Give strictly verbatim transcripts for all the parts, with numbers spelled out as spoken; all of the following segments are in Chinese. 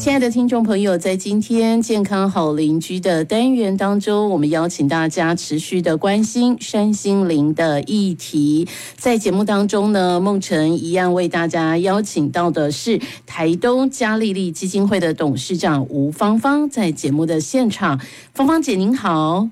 亲爱的听众朋友，在今天健康好邻居的单元当中，我们邀请大家持续的关心身心灵的议题。在节目当中呢，梦辰一样为大家邀请到的是台东嘉利利基金会的董事长吴芳芳，在节目的现场。芳芳姐您好。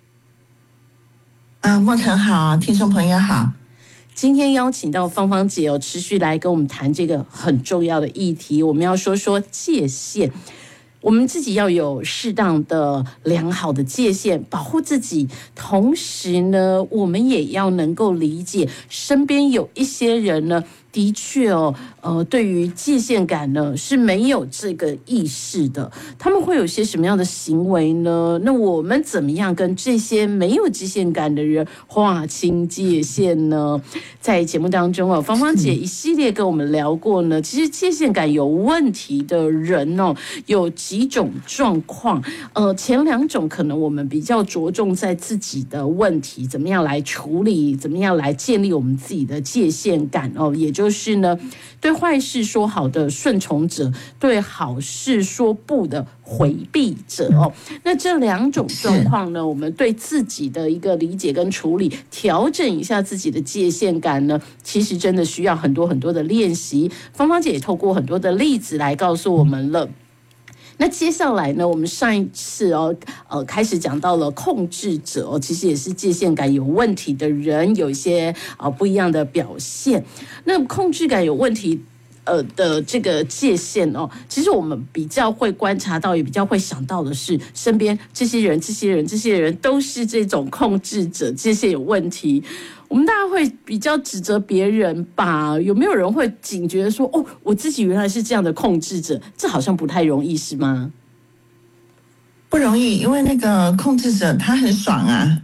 啊、呃，梦辰好，听众朋友好。 今天邀请到芳芳姐哦，持续来跟我们谈这个很重要的议题。我们要说说界限，我们自己要有适当的良好的界限，保护自己。同时呢，我们也要能够理解身边有一些人呢，的确哦，呃，对于界限感呢是没有这个意识的。他们会有些什么样的行为呢？那我们怎么样跟这些没有界限感的人划清界限呢？在节目当中哦，芳芳姐一系列跟我们聊过呢，其实界限感有问题的人哦，有几种状况。呃，前两种可能我们比较着重在自己的问题，怎么样来处理，怎么样来建立我们自己的界限感哦，也就。就是呢，对坏事说好的顺从者，对好事说不的回避者哦。那这两种状况呢，我们对自己的一个理解跟处理，调整一下自己的界限感呢，其实真的需要很多很多的练习。芳芳姐也透过很多的例子来告诉我们了。那接下来呢，我们上一次哦，呃，开始讲到了控制者哦，其实也是界限感有问题的人，有一些啊、呃、不一样的表现。那控制感有问题呃的这个界限哦，其实我们比较会观察到，也比较会想到的是，身边这些人、这些人、这些人都是这种控制者，界限有问题。我们大家会比较指责别人吧？有没有人会警觉说，哦，我自己原来是这样的控制者？这好像不太容易，是吗？ 不容易，因为那个控制者他很爽啊，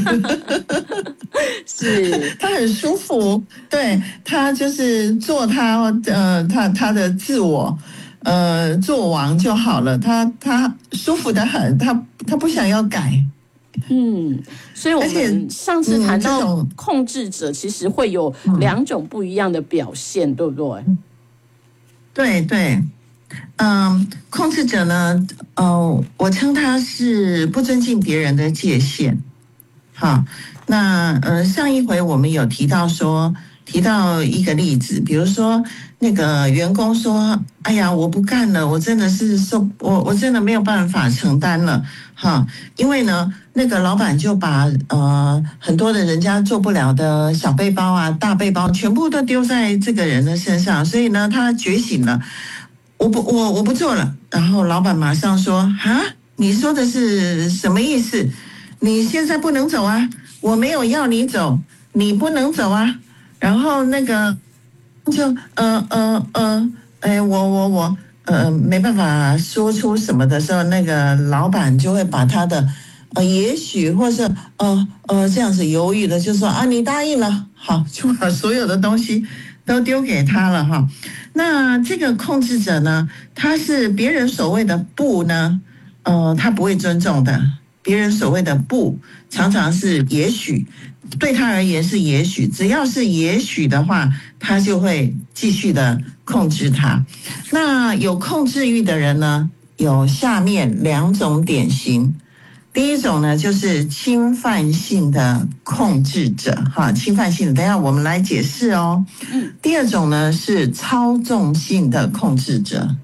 是他很舒服，对，他就是做他呃他他的自我呃做王就好了，他他舒服得很，他他不想要改。 嗯，所以我们上次谈到控制者，其实会有两种不一样的表现，嗯、对不对？ 对对，嗯，控制者呢，呃，我称他是不尊敬别人的界限。好，那呃，上一回我们有提到说，提到一个例子，比如说那个员工说：“哎呀，我不干了，我真的是受我我真的没有办法承担了。”哈，因为呢，那个老板就把呃很多的人家做不了的小背包啊、大背包全部都丢在这个人的身上，所以呢，他觉醒了，我不我我不做了。然后老板马上说：“啊，你说的是什么意思？你现在不能走啊，我没有要你走，你不能走啊。”然后那个就呃呃呃，哎，我我我。呃，没办法说出什么的时候，那个老板就会把他的呃，也许或是呃呃这样子犹豫的，就说啊，你答应了，好，就把所有的东西都丢给他了哈。那这个控制者呢，他是别人所谓的不呢，呃，他不会尊重的。别人所谓的不，常常是也许。对他而言是也许，只要是也许的话，他就会继续的控制他。那有控制欲的人呢，有下面两种典型。第一种呢，就是侵犯性的控制者，哈，侵犯性的，等一下我们来解释哦。第二种呢，是操纵性的控制者。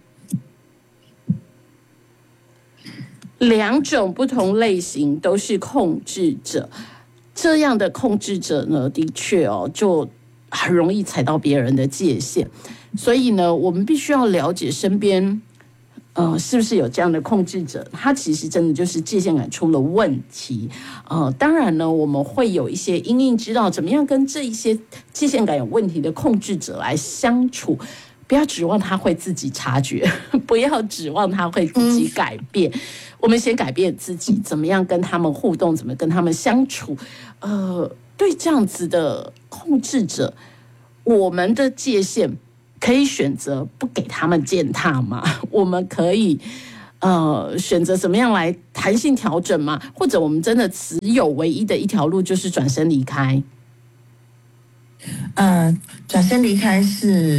两种不同类型都是控制者。这样的控制者呢，的确哦，就很容易踩到别人的界限。所以呢，我们必须要了解身边，呃，是不是有这样的控制者？他其实真的就是界限感出了问题。呃，当然呢，我们会有一些因应知道怎么样跟这一些界限感有问题的控制者来相处。不要指望他会自己察觉，不要指望他会自己改变。嗯、我们先改变自己，怎么样跟他们互动，怎么跟他们相处。呃，对这样子的控制者，我们的界限可以选择不给他们践踏吗？我们可以呃选择怎么样来弹性调整吗？或者我们真的只有唯一的一条路，就是转身离开？ 呃，转身离开是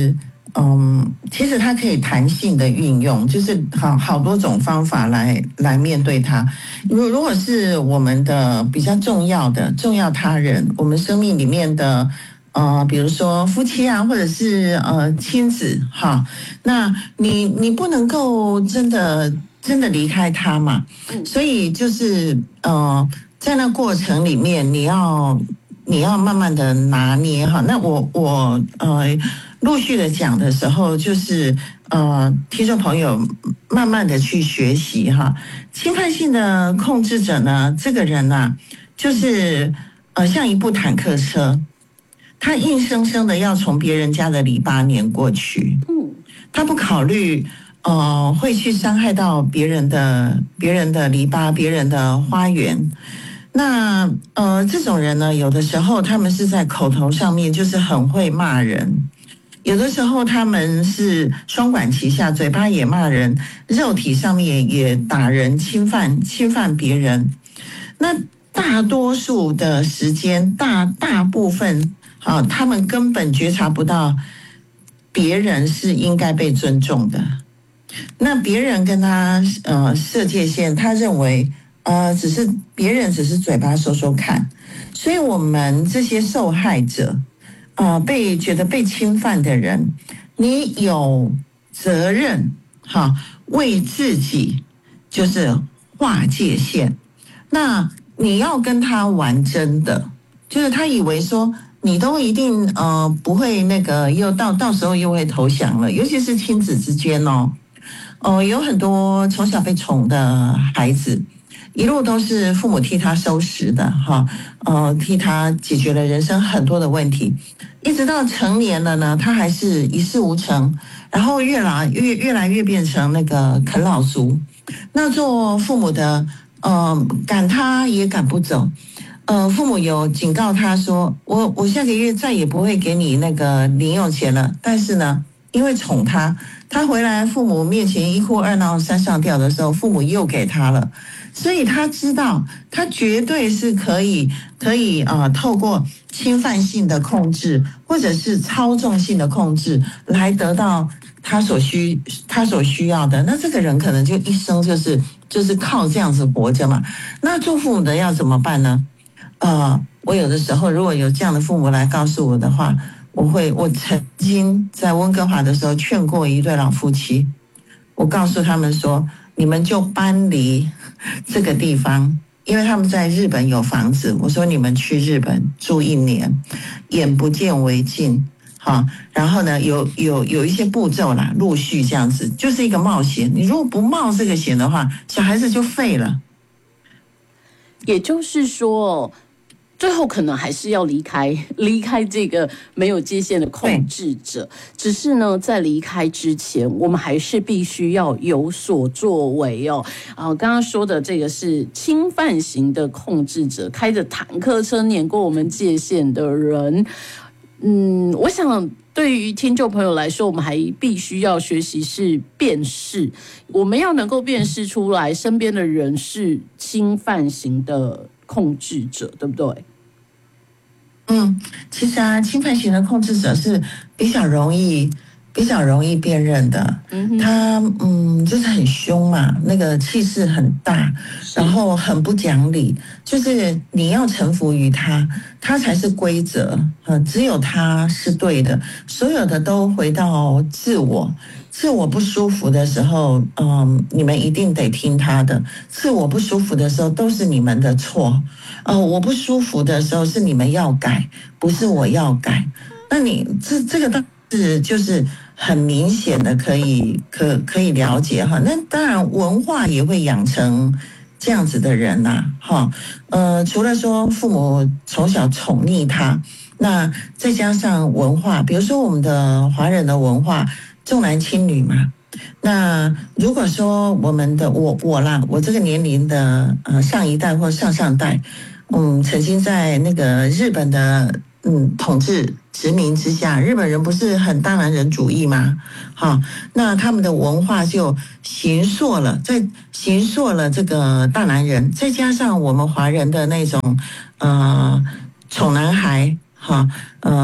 嗯，其实它可以弹性的运用，就是好好多种方法来来面对它。如如果是我们的比较重要的重要他人，我们生命里面的呃，比如说夫妻啊，或者是呃亲子哈，那你你不能够真的真的离开他嘛，所以就是呃，在那过程里面，你要你要慢慢的拿捏哈。那我我呃。陆续的讲的时候，就是呃，听众朋友慢慢的去学习哈。侵犯性的控制者呢，这个人呢、啊，就是呃，像一部坦克车，他硬生生的要从别人家的篱笆碾过去，嗯，他不考虑呃会去伤害到别人的别人的篱笆、别人的花园。那呃，这种人呢，有的时候他们是在口头上面就是很会骂人。有的时候他们是双管齐下，嘴巴也骂人，肉体上面也打人，侵犯侵犯别人。那大多数的时间，大大部分啊，他们根本觉察不到别人是应该被尊重的。那别人跟他呃设界限，他认为呃只是别人只是嘴巴说说看，所以我们这些受害者。呃，被觉得被侵犯的人，你有责任哈，为自己就是划界限。那你要跟他玩真的，就是他以为说你都一定呃不会那个，又到到时候又会投降了，尤其是亲子之间哦，哦、呃，有很多从小被宠的孩子。一路都是父母替他收拾的哈，呃，替他解决了人生很多的问题，一直到成年了呢，他还是一事无成，然后越来越越来越变成那个啃老族。那做父母的，呃，赶他也赶不走。呃，父母有警告他说，我我下个月再也不会给你那个零用钱了，但是呢，因为宠他，他回来父母面前一哭二闹三上吊的时候，父母又给他了。所以他知道，他绝对是可以可以啊、呃，透过侵犯性的控制，或者是操纵性的控制，来得到他所需他所需要的。那这个人可能就一生就是就是靠这样子活着嘛。那做父母的要怎么办呢？呃，我有的时候如果有这样的父母来告诉我的话，我会我曾经在温哥华的时候劝过一对老夫妻，我告诉他们说，你们就搬离这个地方，因为他们在日本有房子。我说你们去日本住一年，眼不见为净，好，然后呢，有有有一些步骤啦，陆续这样子，就是一个冒险。你如果不冒这个险的话，小孩子就废了。 也就是说，最后可能还是要离开，离开这个没有界限的控制者。只是呢，在离开之前，我们还是必须要有所作为哦。啊，刚刚说的这个是侵犯型的控制者，开着坦克车碾过我们界限的人。嗯，我想对于听众朋友来说，我们还必须要学习是辨识，我们要能够辨识出来身边的人是侵犯型的控制者，对不对？ 嗯，其实啊，侵犯型的控制者是比较容易、比较容易辨认的。嗯，他嗯，就是很凶嘛，那个气势很大，然后很不讲理，就是你要臣服于他，他才是规则。嗯，只有他是对的，所有的都回到自我。自我不舒服的时候，嗯，你们一定得听他的。自我不舒服的时候，都是你们的错。呃，我不舒服的时候是你们要改，不是我要改。那你这这个当是就是很明显的可以可可以了解哈。那当然文化也会养成这样子的人呐、啊，哈。呃，除了说父母从小宠溺他，那再加上文化，比如说我们的华人的文化。重男轻女嘛，那如果说我们的我我啦，我这个年龄的呃上一代或上上代，嗯，曾经在那个日本的嗯统治殖民之下，日本人不是很大男人主义吗？好，那他们的文化就形塑了，在形塑了这个大男人，再加上我们华人的那种呃宠男孩。哈，呃，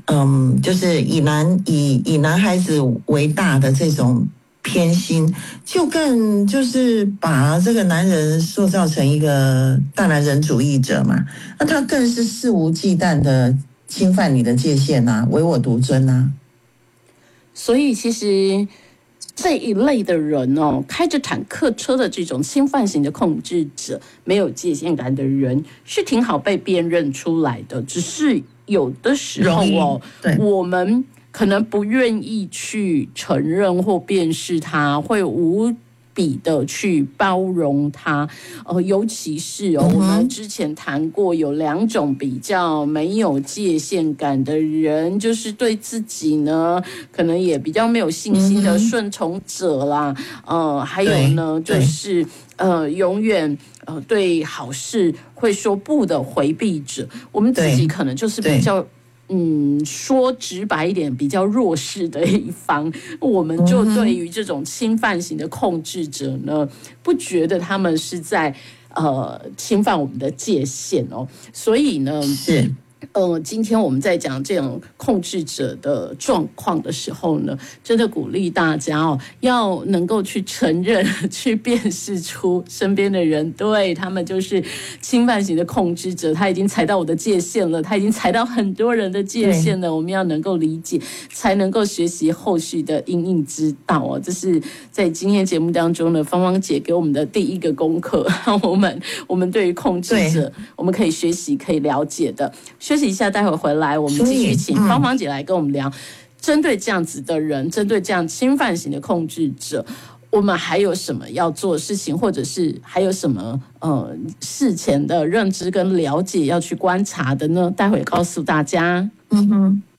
嗯，就是以男以以男孩子为大的这种偏心，就更就是把这个男人塑造成一个大男人主义者嘛。那他更是肆无忌惮的侵犯你的界限啊，唯我独尊啊。 所以其实这一类的人哦，开着坦克车的这种侵犯型的控制者，没有界限感的人，是挺好被辨认出来的。只是有的时候哦，我们可能不愿意去承认或辨识他，会无比的去包容他，呃，尤其是哦，我们之前谈过有两种比较没有界限感的人，就是对自己呢，可能也比较没有信心的顺从者啦，呃，还有呢，就是呃，永远呃对好事会说不的回避者，我们自己可能就是比较。嗯，说直白一点，比较弱势的一方，我们就对于这种侵犯型的控制者呢，不觉得他们是在呃侵犯我们的界限哦，所以呢， 是。 呃，今天我们在讲这种控制者的状况的时候呢，真的鼓励大家哦，要能够去承认、去辨识出身边的人，对他们就是侵犯型的控制者，他已经踩到我的界限了，他已经踩到很多人的界限了。我们要能够理解，才能够学习后续的因应之道哦。这是在今天节目当中呢，芳芳姐给我们的第一个功课，我们我们对于控制者，我们可以学习、可以了解的。休息一下，待会回来我们继续请芳芳姐来跟我们聊，针对这样子的人，针对这样侵犯型的控制者，我们还有什么要做的事情，或者是还有什么呃事前的认知跟了解要去观察的呢？待会告诉大家。 嗯哼。